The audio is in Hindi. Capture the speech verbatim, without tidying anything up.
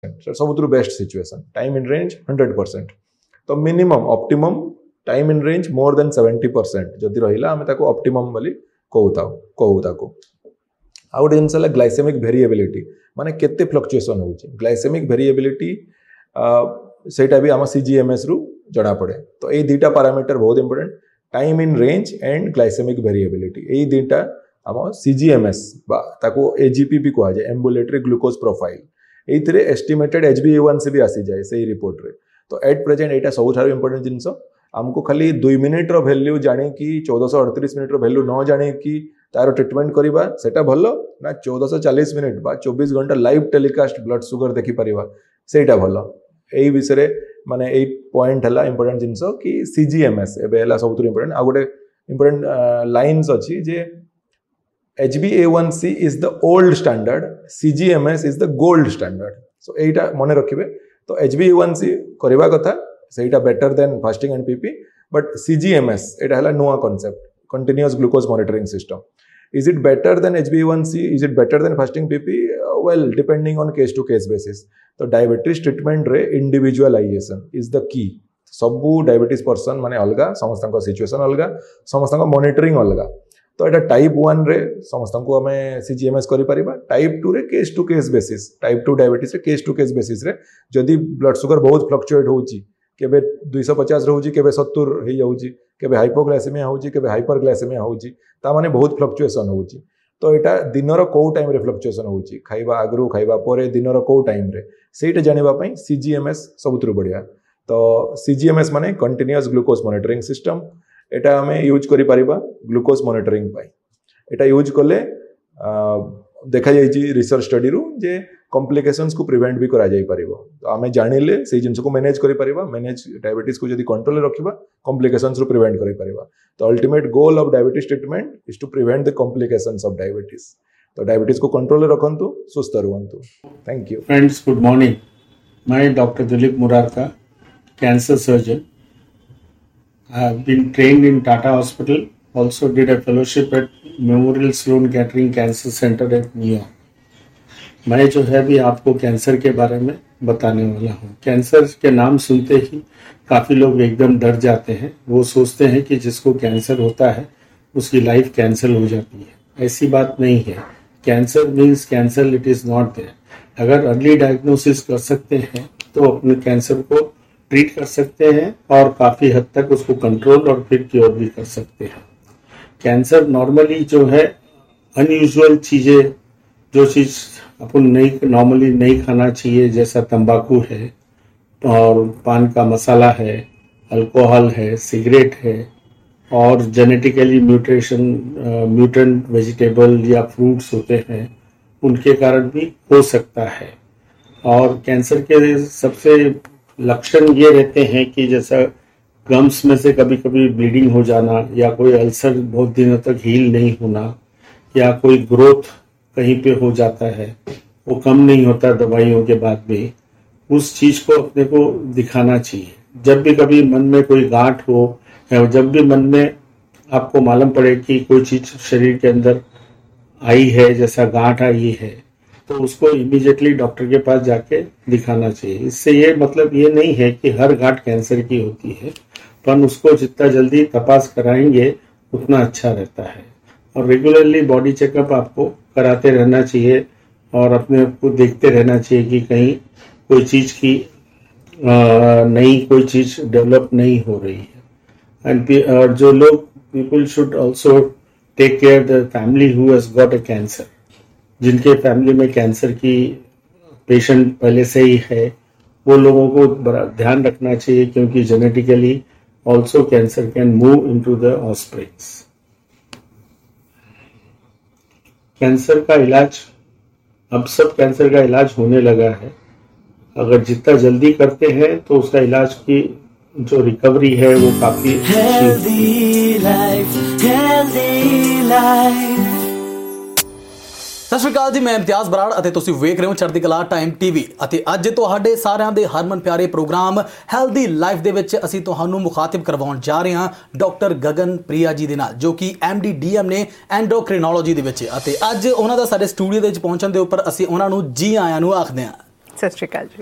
सबुठु best situation time in range hundred percent तो minimum optimum time in range more than seventy percent जदि रहिला आमे ताको ऑप्टिमम बोली कहूता कहू ताको आउ गोटे जिनस ग्लाइसेमिक वेरिएबिलिटी माने केते फ्लक्चुएशन होउची ग्लाइसेमिक वेरिएबिलिटी सेटा भी आम सीजीएमएस रु जना पड़े तो ये दुटा पैरामीटर बहुत important time in range and glycaemic variability ये दुटा आम सीजीएमएस ताको एजीपी भी कह जाए एम्बुलेटरी ग्लूकोज प्रोफाइल ये एस्टिमेटेड एचबीएवानसी भी आसी जाए से रिपोर्ट रे तो एट प्रेजेंट यहाँ सब इंपोर्टेंट जिनस आमको खाली दुई मिनिट्र भैल्यू जाणी कि चौदह अड़तीस मिनिट्र भैल्यू न जाणी कि तार ट्रिटमेंट करवा सेटा भल ना चौदह चालीस मिनिट बा चौबीस घंटा लाइव टेलीकास्ट ब्लड सुगर देखिपर सेटा भल यही विषय माने यही पॉइंट है इंपोर्टेंट जिनस कि सीजीएमएस एवं सब इंपोर्टेंट आ गोटे इंपोर्टेंट लाइन्स अच्छी जे H B A one C is the old standard सीजीएमएस is the gold standard so यहीटा मन रखिए तो एच बी ए वन सी करवा कथा सेटा better than fasting and PP but सीजीएमएस एटा है नुआ concept continuous glucose monitoring system is it better than H b A one C is it better than fasting P P uh, well depending on case to case basis तो डायबिटीज ट्रीटमेंट रे इंडिविजुअलाइजेशन इज द की सबू डायबिटीज पर्सन माने अलगा समस्त सिचुएशन अलगा समस्त मॉनिटरिंग अलगा तो यहाँ टाइप वन रे समस्त को आम सीजीएमएस करें टाइप टू रे case to case basis type two diabetes रे केस टू केस बेसिस रे जदि ब्लड सुगर बहुत फ्लक्चुएट होउची केबे दुई सौ पचास रोची केबे सत्तर हो जाऊँगी केबे हाइपोग्लाइसेमिया होउची केबे हाइपरग्लाइसेमिया होउची ता माने बहुत फ्लक्चुएशन होउची तो यहाँ दिनर कौ टाइम रे फ्लक्चुएशन होउची खाइबा आगरू खाइबा परे दिनर कौ टाइम रे सेटा जानिबा पई सीजीएमएस सबुठु बढ़िया तो सीजीएमएस माने कंटिन्यूअस ग्लूकोज मॉनिटरिंग सिस्टम एटा हमें यूज करि परिबा ग्लूकोज मॉनिटरिंग पाई एटा यूज कले देखा जाइए रिसर्च स्टडी रु जे कॉम्प्लिकेशंस को प्रिवेंट भी करा जाई परिबो तो आमे जानिले से जिनस को मैनेज करि परिबा मैनेज डायबिटीज को जदी कंट्रोल रखिबा कॉम्प्लिकेशंस रु प्रिवेंट करि परिबा तो ultimate goal of diabetes treatment is to prevent the complications of diabetes तो डायबिटीज को control रखंतु सुस्थ रहंतु thank you friends good morning मैं doctor Dilip Murarka cancer surgeon I have been trained in Tata hospital also did a fellowship at Memorial Sloan Kettering Cancer Center at New York. मैं जो है भी आपको कैंसर के बारे में बताने वाला हूँ। कैंसर के नाम सुनते ही काफ़ी लोग एकदम डर जाते हैं। वो सोचते हैं कि जिसको कैंसर होता है उसकी लाइफ कैंसल हो जाती है। ऐसी बात नहीं है। Cancer means cancer it is not there. अगर अर्ली डायग्नोसिस कर सकते हैं तो अपने कैंसर को ट्रीट कर सकते हैं और काफ़ी हद तक उसको कंट्रोल और फिर क्योर भी कर सकते हैं। कैंसर नॉर्मली जो है अनयूजुअल चीज़ें जो चीज़ अपन नहीं नॉर्मली नहीं खाना चाहिए जैसा तंबाकू है और पान का मसाला है अल्कोहल है सिगरेट है और जेनेटिकली म्यूटेशन म्यूटेंट वेजिटेबल या फ्रूट्स होते हैं उनके कारण भी हो सकता है। और कैंसर के सबसे लक्षण ये रहते हैं कि जैसा गम्स में से कभी कभी ब्लीडिंग हो जाना या कोई अल्सर बहुत दिनों तक हील नहीं होना या कोई ग्रोथ कहीं पे हो जाता है वो कम नहीं होता दवाइयों के बाद भी उस चीज़ को अपने को दिखाना चाहिए। जब भी कभी मन में कोई गांठ हो या जब भी मन में आपको मालूम पड़े कि कोई चीज़ शरीर के अंदर आई है जैसा गांठ आई है तो उसको इमीडिएटली डॉक्टर के पास जाके दिखाना चाहिए। इससे ये मतलब ये नहीं है कि हर गांठ कैंसर की होती है पर उसको जितना जल्दी तपास कराएंगे उतना अच्छा रहता है। और रेगुलरली बॉडी चेकअप आपको कराते रहना चाहिए और अपने को देखते रहना चाहिए कि कहीं कोई चीज़ की नई कोई चीज़ डेवलप नहीं हो रही है। एंड जो लोग people should also take care the family who has got a cancer जिनके फैमिली में कैंसर की पेशेंट पहले से ही है वो लोगों को बड़ा ध्यान रखना चाहिए क्योंकि genetically also cancer can move into the offsprings. Cancer का इलाज अब सब कैंसर का इलाज होने लगा है। अगर जितना जल्दी करते हैं तो उसका इलाज की जो रिकवरी है वो काफी हेल्दी लाइफ हेल्दी लाइफ। सत श्री अकाल जी, मैं इम्तियाज बराड़ ਅਤੇ ਤੁਸੀਂ ਵੇਖ ਰਹੇ ਹੋ ਚੜ੍ਹਦੀ ਕਲਾ ਟਾਈਮ ਟੀਵੀ ਅਤੇ ਅੱਜ ਤੁਹਾਡੇ ਸਾਰਿਆਂ ਦੇ ਹਰਮਨ ਪਿਆਰੇ ਪ੍ਰੋਗਰਾਮ ਹੈਲਦੀ ਲਾਈਫ ਦੇ ਵਿੱਚ ਅਸੀਂ ਤੁਹਾਨੂੰ ਮੁਖਾਤਿਬ ਕਰਵਾਉਣ ਜਾ ਰਹੇ ਹਾਂ ਡਾਕਟਰ ਗਗਨ ਪ੍ਰਿਆ ਜੀ ਦੇ ਨਾਲ ਜੋ ਕਿ ਐਮ ਡੀ ਡੀ ਐਮ ਨੇ ਐਂਡੋਕ੍ਰਿਨੋਲੋਜੀ ਦੇ ਵਿੱਚ ਅਤੇ ਅੱਜ ਉਹਨਾਂ ਦਾ ਸਾਡੇ ਸਟੂਡੀਓ ਦੇ ਵਿੱਚ ਪਹੁੰਚਣ ਦੇ ਉੱਪਰ ਅਸੀਂ ਉਹਨਾਂ ਨੂੰ ਜੀ ਆਇਆਂ ਨੂੰ ਆਖਦੇ ਹਾਂ। ਸਤਿ ਸ਼੍ਰੀ ਅਕਾਲ ਜੀ।